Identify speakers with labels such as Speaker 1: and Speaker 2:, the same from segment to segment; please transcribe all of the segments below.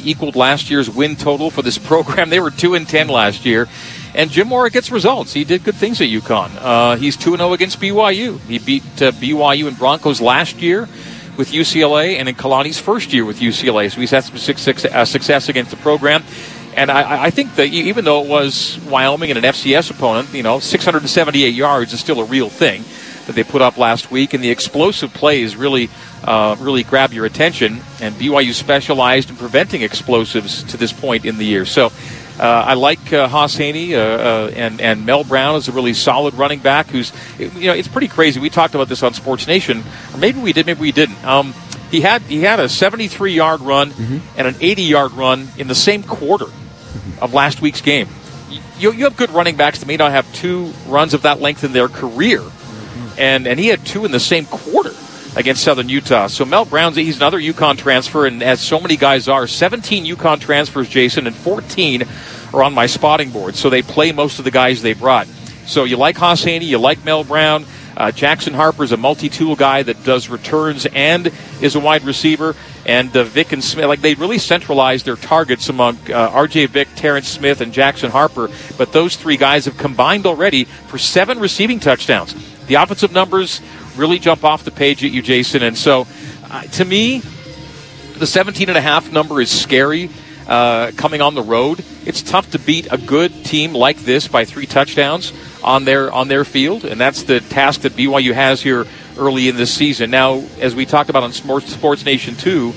Speaker 1: equaled last year's win total for this program. They were 2-10 last year. And Jim Mora gets results. He did good things at UConn. He's 2-0 against BYU. He beat BYU and Broncos last year with UCLA and in Kalani's first year with UCLA. So he's had some success against the program. And I think that even though it was Wyoming and an FCS opponent, 678 yards is still a real thing that they put up last week. And the explosive plays really grab your attention. And BYU specialized in preventing explosives to this point in the year. So I like Haas Haney and Mel Brown is a really solid running back who's, it's pretty crazy. We talked about this on Sports Nation, or maybe we did, maybe we didn't. He had a 73-yard run and an 80-yard run in the same quarter of last week's game. You have good running backs that may not have two runs of that length in their career, and he had two in the same quarter against Southern Utah. So Mel Brown's, he's another UConn transfer, and as so many guys are, 17 UConn transfers, Jason, and 14 are on my spotting board. So they play most of the guys they brought. So you like Haas Haney, you like Mel Brown. Jackson Harper's a multi-tool guy that does returns and is a wide receiver. And Vic and Smith, they really centralized their targets among R.J. Vick, Terrence Smith, and Jackson Harper. But those three guys have combined already for 7 receiving touchdowns. The offensive numbers really jump off the page at you, Jason. And so, to me, the 17.5 number is scary coming on the road. It's tough to beat a good team like this by 3 touchdowns on their field, and that's the task that BYU has here early in this season. Now, as we talked about on Sports Nation 2,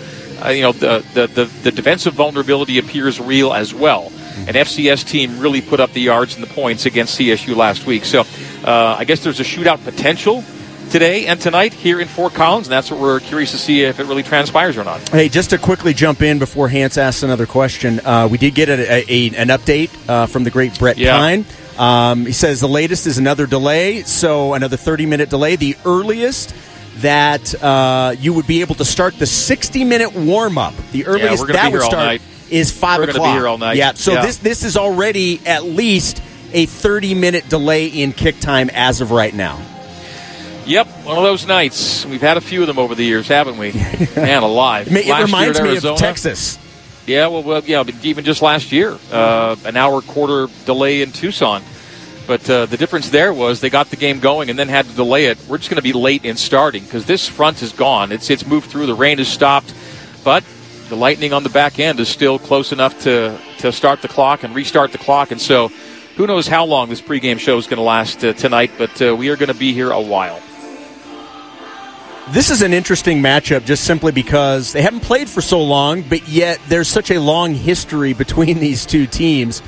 Speaker 1: the defensive vulnerability appears real as well. An FCS team really put up the yards and the points against CSU last week. So I guess there's a shootout potential today and tonight here in Fort Collins, and that's what we're curious to see if it really transpires or not.
Speaker 2: Hey, just to quickly jump in before Hans asks another question, we did get an update from the great Brett Pine. He says the latest is another delay, so another 30-minute delay. The earliest that you would be able to start the 60-minute warm-up, the earliest that would start is 5 o'clock.
Speaker 1: We're going to be here all night.
Speaker 2: Yeah, so this is already at least a 30-minute delay in kick time as of right now.
Speaker 1: Yep, one of those nights. We've had a few of them over the years, haven't we? Man alive.
Speaker 2: It reminds me of Texas.
Speaker 1: Yeah, but even just last year, an hour-quarter delay in Tucson. But the difference there was they got the game going and then had to delay it. We're just going to be late in starting because this front is gone. It's moved through. The rain has stopped. But the lightning on the back end is still close enough to start the clock and restart the clock. And so who knows how long this pregame show is going to last tonight, but we are going to be here a while.
Speaker 2: This is an interesting matchup just simply because they haven't played for so long, but yet there's such a long history between these two teams.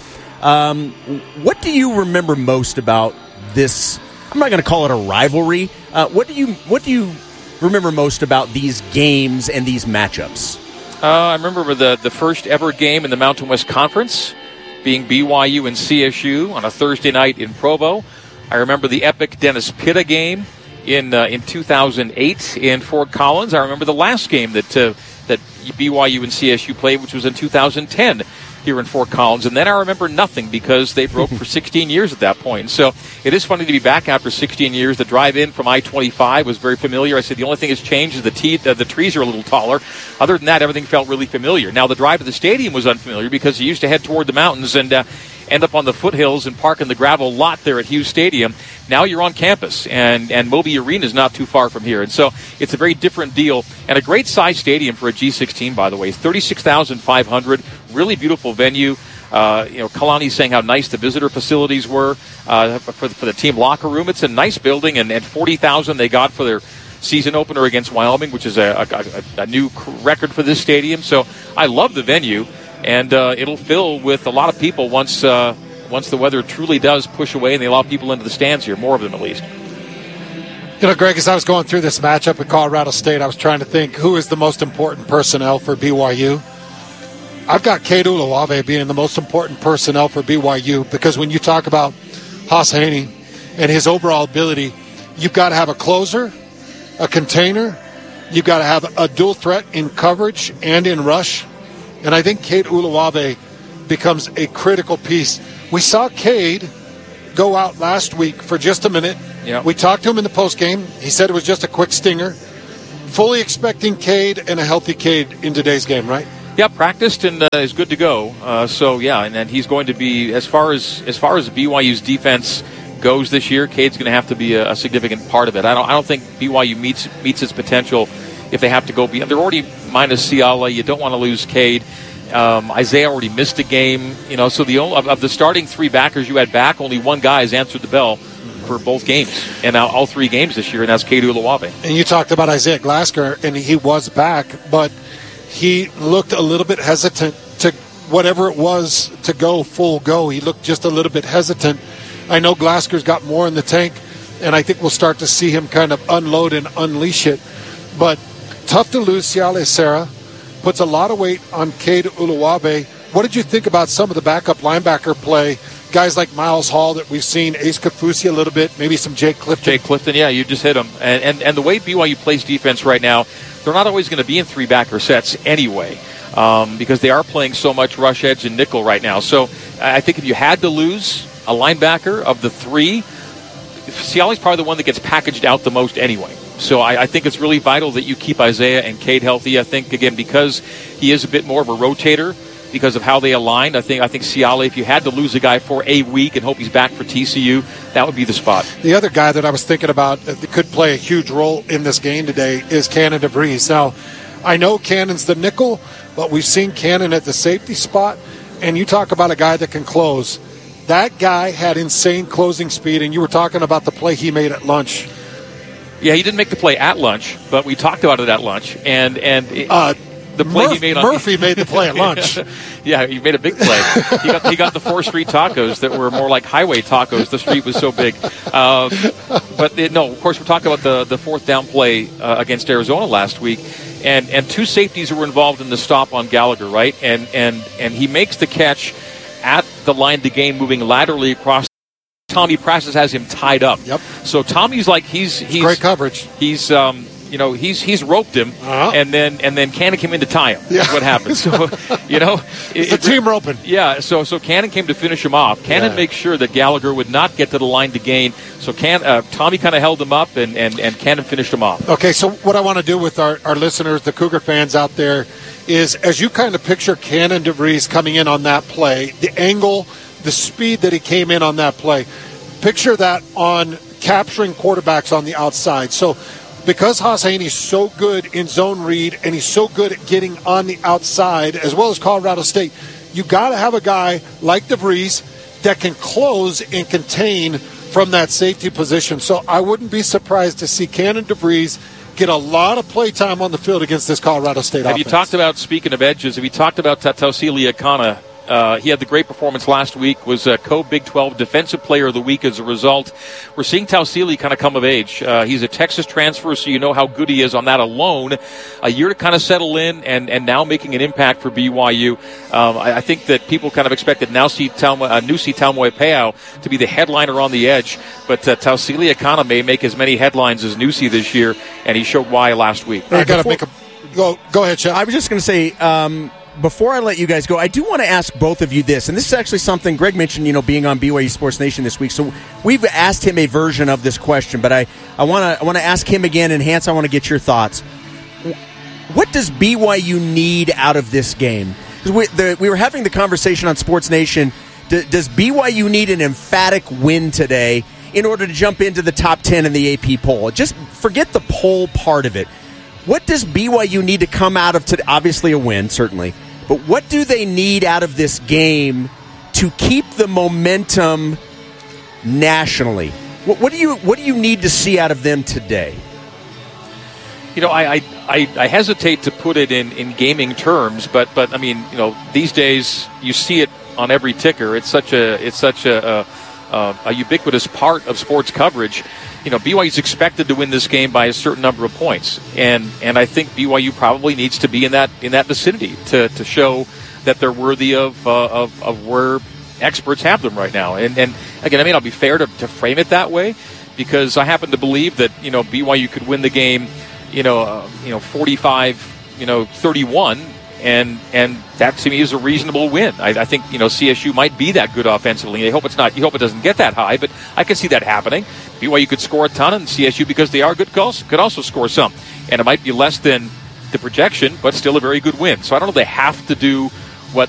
Speaker 2: What do you remember most about this? I'm not going to call it a rivalry. What do you remember most about these games and these matchups?
Speaker 1: I remember the first ever game in the Mountain West Conference being BYU and CSU on a Thursday night in Provo. I remember the epic Dennis Pitta game in 2008 in Fort Collins. I remember the last game that BYU and CSU played, which was in 2010 here in Fort Collins. And then I remember nothing because they broke for 16 years at that point. And so it is funny to be back after 16 years. The drive in from I-25 was very familiar. I said the only thing that's changed is the trees are a little taller. Other than that, everything felt really familiar. Now the drive to the stadium was unfamiliar because you used to head toward the mountains and end up on the foothills and park in the gravel lot there at Hughes Stadium. Now you're on campus, and Moby Arena is not too far from here. And so it's a very different deal, and a great size stadium for a G16, by the way. 36,500, really beautiful venue. Kalani saying how nice the visitor facilities were for the team locker room. It's a nice building, and 40,000 they got for their season opener against Wyoming, which is a new record for this stadium. So I love the venue, and it'll fill with a lot of people once the weather truly does push away and they allow people into the stands here, more of them at least.
Speaker 3: Greg, as I was going through this matchup at Colorado State, I was trying to think who is the most important personnel for BYU. I've got Cade Uluwave being the most important personnel for BYU because when you talk about Haas Haney and his overall ability, you've got to have a closer, a container, you've got to have a dual threat in coverage and in rush. And I think Cade Uluwave becomes a critical piece. We saw Cade go out last week for just a minute.
Speaker 1: Yep.
Speaker 3: We talked to him in the postgame. He said it was just a quick stinger. Fully expecting Cade and a healthy Cade in today's game, right?
Speaker 1: Yeah, practiced and is good to go. And he's going to be, as far as BYU's defense goes this year, Cade's going to have to be a significant part of it. I don't think BYU meets its potential if they have to go beyond. They're already minus Ciala. You don't want to lose Cade. Isaiah already missed a game. So of the starting three backers you had back, only one guy has answered the bell for both games, and now all three games this year, and that's Cade Uluwave.
Speaker 3: And you talked about Isaiah Glasker, and he was back, but he looked a little bit hesitant to whatever it was to go full go. He looked just a little bit hesitant. I know Glasker's got more in the tank, and I think we'll start to see him kind of unload and unleash it. But tough to lose Ciala Serra. Puts a lot of weight on Cade Uluwave. What did you think about some of the backup linebacker play? Guys like Miles Hall that we've seen, Ace Kafusi a little bit, maybe some Jake Clifton. Yeah, you just hit him. And the way BYU plays defense right now, they're not always going to be in three-backer sets anyway, because they are playing so much rush edge and nickel right now. So I think if you had to lose a linebacker of the three, Ciala's probably the one that gets packaged out the most anyway. So I think it's really vital that you keep Isaiah and Cade healthy. I think, again, because he is a bit more of a rotator because of how they aligned, I think Ciala, if you had to lose a guy for a week and hope he's back for TCU, that would be the spot. The other guy that I was thinking about that could play a huge role in this game today is Cannon DeVries. Now, I know Cannon's the nickel, but we've seen Cannon at the safety spot, and you talk about a guy that can close. That guy had insane closing speed, and you were talking about the play he made at lunch.
Speaker 1: Yeah, he didn't make the play at lunch, but we talked about it at lunch. And the play he made on
Speaker 3: Murphy made the play at lunch.
Speaker 1: Yeah, he made a big play. He got the 4th Street tacos that were more like highway tacos. The street was so big. Of course, we're talking about the fourth down play against Arizona last week. And two safeties were involved in the stop on Gallagher, right? And he makes the catch at the line to gain, moving laterally across. Tommy Prassis has him tied up.
Speaker 3: Yep.
Speaker 1: So Tommy's like he's
Speaker 3: great coverage.
Speaker 1: He's he's roped him, and then Cannon came in to tie him. Yeah. That's what happened. So
Speaker 3: it's a team roping.
Speaker 1: Yeah. So Cannon came to finish him off. Cannon makes sure that Gallagher would not get to the line to gain. So Tommy kind of held him up, and Cannon finished him off.
Speaker 3: Okay. So what I want to do with our listeners, the Cougar fans out there, is as you kind of picture Cannon DeVries coming in on that play, the angle, the speed that he came in on that play, picture that on capturing quarterbacks on the outside. So because Hosseini's so good in zone read and he's so good at getting on the outside, as well as Colorado State, you got to have a guy like DeVries that can close and contain from that safety position. So I wouldn't be surprised to see Cannon DeVries get a lot of play time on the field against this Colorado State offense.
Speaker 1: Have you talked about, speaking of edges, have you talked about Tausili Akana? He had the great performance last week, was co-Big 12 Defensive Player of the Week as a result. We're seeing Tausili kind of come of age. He's a Texas transfer, so you know how good he is on that alone. A year to kind of settle in and now making an impact for BYU. I think that people kind of expected Nusi Taumoepeau to be the headliner on the edge, but Tausili Akana may make as many headlines as Nusi this year, and he showed why last week.
Speaker 3: I got to make a go ahead, Chad.
Speaker 2: I was just going to say, before I let you guys go, I do want to ask both of you this, and this is actually something Greg mentioned, being on BYU Sports Nation this week. So we've asked him a version of this question, but I want to ask him again, and Hans, I want to get your thoughts. What does BYU need out of this game? Because we were having the conversation on Sports Nation. Does BYU need an emphatic win today in order to jump into the top 10 in the AP poll? Just forget the poll part of it. What does BYU need to come out of today? Obviously a win, certainly. But what do they need out of this game to keep the momentum nationally? What do you need to see out of them today?
Speaker 1: I hesitate to put it in gaming terms, but I mean, these days you see it on every ticker. It's such a ubiquitous part of sports coverage. BYU's expected to win this game by a certain number of points, and I think BYU probably needs to be in that vicinity to show that they're worthy of where experts have them right now. And again, I may not be fair to frame it that way, because I happen to believe that BYU could win the game 45-31. And that to me is a reasonable win. I think CSU might be that good offensively. I hope it's not. You hope it doesn't get that high, but I can see that happening. BYU could score a ton, and CSU, because they are good, could also score some. And it might be less than the projection, but still a very good win. So I don't know if they have to do what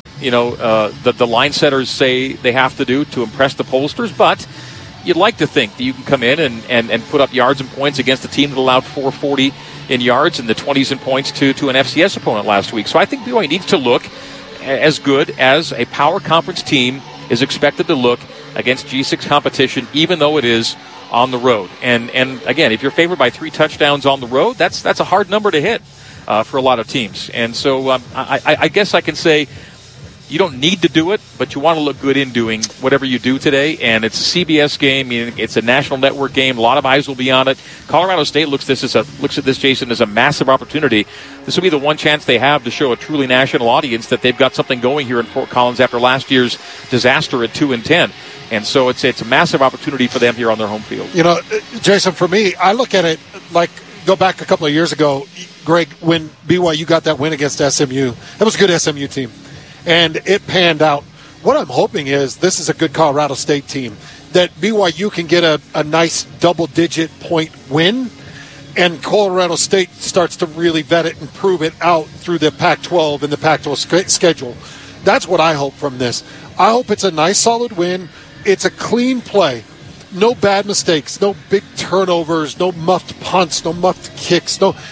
Speaker 1: the line setters say they have to do to impress the pollsters, but you'd like to think that you can come in and put up yards and points against a team that allowed 440 in yards and the 20s in points to an FCS opponent last week. So I think BYU needs to look as good as a power conference team is expected to look against G6 competition, even though it is on the road. And again, if you're favored by 3 touchdowns on the road, that's a hard number to hit for a lot of teams. And so I guess I can say you don't need to do it, but you want to look good in doing whatever you do today. And it's a CBS game. It's a national network game. A lot of eyes will be on it. Colorado State looks at this, Jason, as a massive opportunity. This will be the one chance they have to show a truly national audience that they've got something going here in Fort Collins after last year's disaster at 2-10. And so it's a massive opportunity for them here on their home field.
Speaker 3: Jason, for me, I look at it like go back a couple of years ago, Greg, when BYU got that win against SMU. That was a good SMU team. And it panned out. What I'm hoping is this is a good Colorado State team, that BYU can get a nice double-digit point win, and Colorado State starts to really vet it and prove it out through the Pac-12 and the Pac-12 schedule. That's what I hope from this. I hope it's a nice, solid win. It's a clean play. No bad mistakes, no big turnovers, no muffed punts, no muffed kicks, no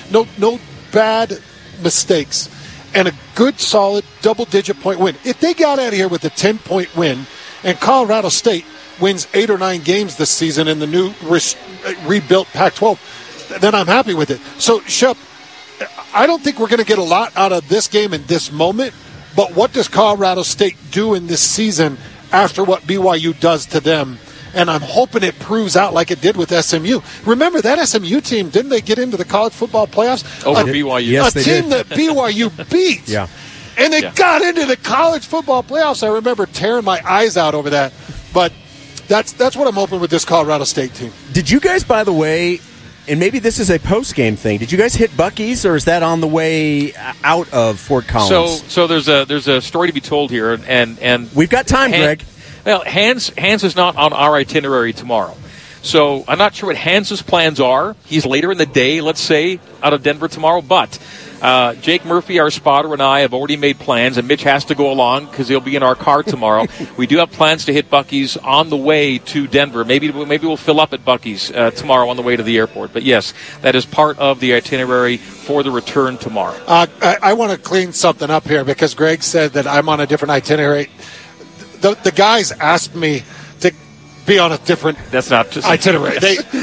Speaker 3: bad mistakes. And a good, solid, double-digit point win. If they got out of here with a 10-point win and Colorado State wins 8 or 9 games this season in the new rebuilt Pac-12, then I'm happy with it. So, Shep, I don't think we're going to get a lot out of this game in this moment, but what does Colorado State do in this season after what BYU does to them? And I'm hoping it proves out like it did with SMU. Remember, that SMU team, didn't they get into the college football playoffs?
Speaker 1: Over BYU.
Speaker 2: Yes,
Speaker 3: a team that BYU beat.
Speaker 2: Yeah.
Speaker 3: And they got into the college football playoffs. I remember tearing my eyes out over that. But that's what I'm hoping with this Colorado State team.
Speaker 2: Did you guys, by the way, and maybe this is a post-game thing, did you guys hit Buc-ee's, or is that on the way out of Fort Collins?
Speaker 1: So there's a story to be told here, and
Speaker 2: we've got time, Greg.
Speaker 1: Well, Hans is not on our itinerary tomorrow. So I'm not sure what Hans's plans are. He's later in the day, let's say, out of Denver tomorrow. But Jake Murphy, our spotter, and I have already made plans, and Mitch has to go along because he'll be in our car tomorrow. We do have plans to hit Buc-ee's on the way to Denver. Maybe we'll fill up at Buc-ee's tomorrow on the way to the airport. But, yes, that is part of the itinerary for the return tomorrow.
Speaker 3: I want to clean something up here because Greg said that I'm on a different itinerary. The guys asked me to be on a different itinerary.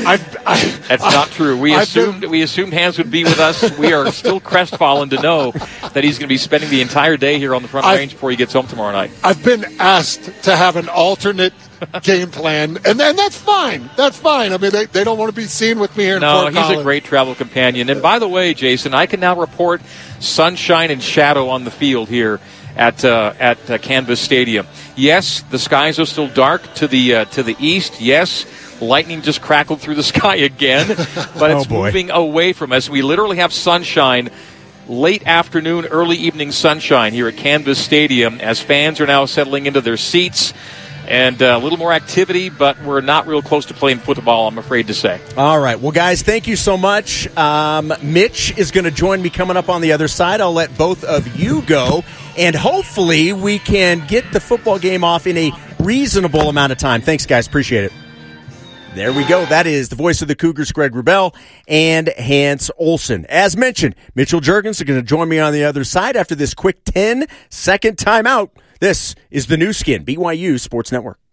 Speaker 1: That's not true. We assumed Hans would be with us. We are still crestfallen to know that he's going to be spending the entire day here on the front range before he gets home tomorrow night.
Speaker 3: I've been asked to have an alternate game plan, and that's fine. That's fine. I mean, they don't want to be seen with me here in Fort Collins.
Speaker 1: No, he's a great travel companion. And by the way, Jason, I can now report sunshine and shadow on the field here at Canvas Stadium. Yes, the skies are still dark to the east. Yes, lightning just crackled through the sky again, but it's moving away from us. We literally have sunshine, late afternoon, early evening sunshine here at Canvas Stadium as fans are now settling into their seats. And a little more activity, but we're not real close to playing football, I'm afraid to say.
Speaker 2: All right. Well, guys, thank you so much. Mitch is going to join me coming up on the other side. I'll let both of you go. And hopefully we can get the football game off in a reasonable amount of time. Thanks, guys. Appreciate it. There we go. That is the voice of the Cougars, Greg Wrubell, and Hans Olsen. As mentioned, Mitchell Juergens is going to join me on the other side after this quick 10-second timeout. This is the new skin, BYU Sports Network.